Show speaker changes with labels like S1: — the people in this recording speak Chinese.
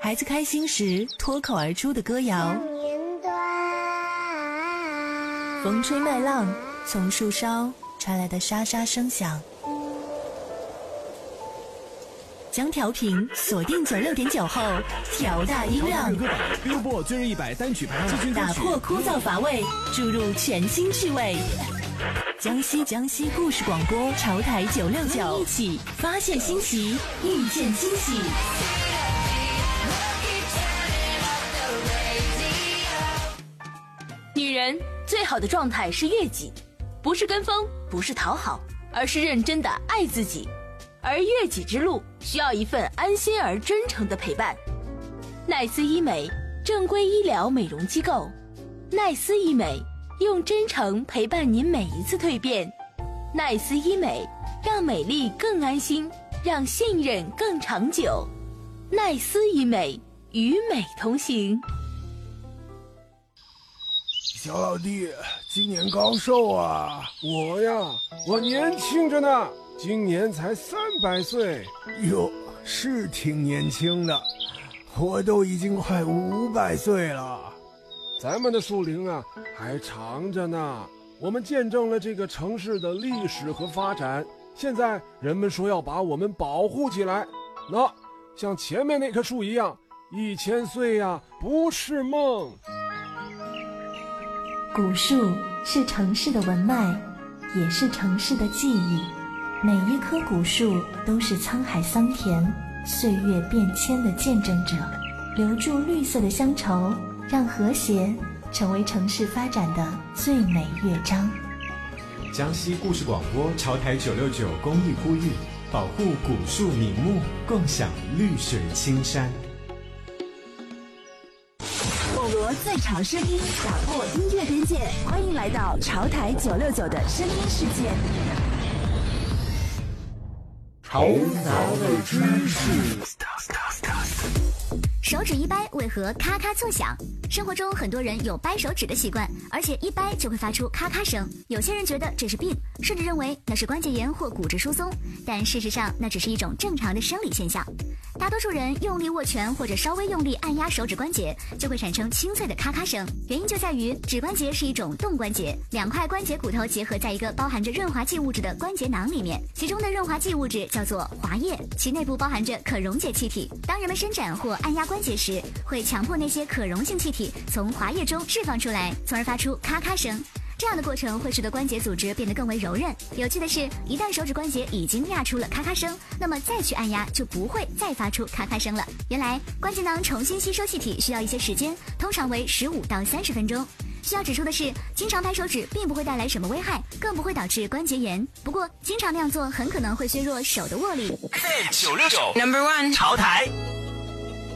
S1: 孩子开心时脱口而出的歌谣，风吹麦浪，从树梢传来的沙沙声响。将调频锁定96.9后，调大音量。
S2: Billboard 最热100单曲排行，
S1: 打破枯燥乏味，注入全新趣味。江西故事广播潮台969，一起发现新奇，遇见惊喜。
S3: 女人最好的状态是悦己，不是跟风，不是讨好，而是认真的爱自己。而悦己之路需要一份安心而真诚的陪伴。奈斯医美，正规医疗美容机构。奈斯医美，用真诚陪伴您每一次蜕变。奈斯医美，让美丽更安心，让信任更长久。奈斯医美，与美同行。
S4: 小老弟，今年高寿啊？我年轻着呢，今年才300岁。哟，是挺年轻的，我都已经快500岁了。咱们的树龄啊还长着呢，我们见证了这个城市的历史和发展，现在人们说要把我们保护起来，那像前面那棵树一样，1000岁呀，不是梦。
S5: 古树是城市的文脉，也是城市的记忆。每一棵古树都是沧海桑田、岁月变迁的见证者，留住绿色的乡愁，让和谐成为城市发展的最美乐章。
S6: 江西故事广播潮台969公益呼吁，保护古树名木，共享绿水青山。
S7: 网罗最潮声音，打破音乐边界，欢迎来到潮台969的声音世界。
S4: 头脑的知识。
S8: 手指一掰，为何咔咔作响？生活中很多人有掰手指的习惯，而且一掰就会发出咔咔声。有些人觉得这是病，甚至认为那是关节炎或骨质疏松，但事实上那只是一种正常的生理现象。大多数人用力握拳或者稍微用力按压手指关节，就会产生清脆的咔咔声。原因就在于指关节是一种动关节，两块关节骨头结合在一个包含着润滑剂物质的关节囊里面，其中的润滑剂物质叫做滑液，其内部包含着可溶解气体。当人们伸展或按压关节时，会强迫那些可溶性气体从滑液中释放出来，从而发出咔咔声。这样的过程会使得关节组织变得更为柔韧。有趣的是，一旦手指关节已经压出了咔咔声，那么再去按压就不会再发出咔咔声了。原来关节囊重新吸收气体需要一些时间，通常为15到30分钟。需要指出的是，经常拍手指并不会带来什么危害，更不会导致关节炎。不过经常那样做很可能会削弱手的握力。
S2: 969 No.1 潮台